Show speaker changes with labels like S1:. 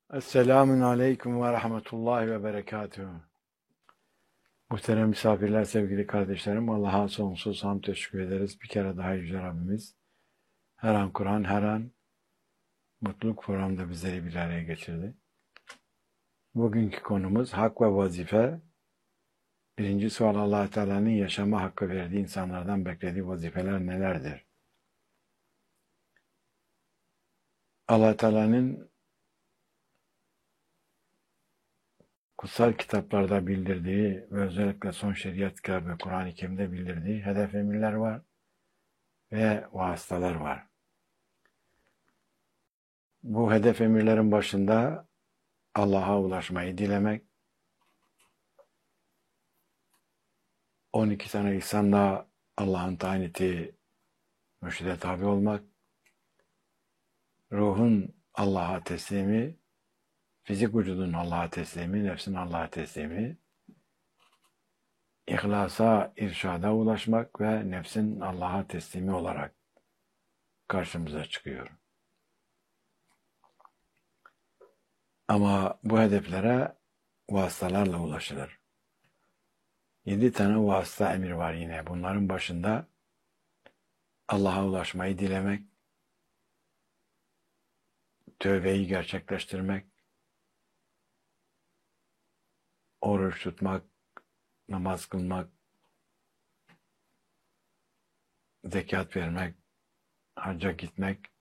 S1: Esselamun Aleyküm ve Rahmetullahi ve Berekatuhu. Muhterem misafirler, sevgili kardeşlerim, Allah'a sonsuz hamd teşekkür ederiz. Bir kere daha Yüce Rabbimiz her an Kur'an, her an mutluluk programında bizleri bir araya getirdi. Bugünkü konumuz hak ve vazife. Birinci sual, Allah Teala'nın yaşama hakkı verdiği insanlardan beklediği vazifeler nelerdir? Allah Teala'nın kutsal kitaplarda bildirdiği ve özellikle son şeriat kitabı ve Kur'an-ı Kerim'de bildirdiği hedef emirler var ve vasıtalar var. Bu hedef emirlerin başında Allah'a ulaşmayı dilemek, 12 tane ihsanla Allah'ın tayin ettiği mürşide tabi olmak, ruhun Allah'a teslimi, fizik vücudun Allah'a teslimi, nefsin Allah'a teslimi, ihlasa, irşada ulaşmak ve nefsin Allah'a teslimi olarak karşımıza çıkıyor. Ama bu hedeflere vasıtalarla ulaşılır. 7 tane vasıta emir var yine. Bunların başında Allah'a ulaşmayı dilemek, tövbeyi gerçekleştirmek, oruç tutmak, namaz kılmak, zekat vermek, hacca gitmek,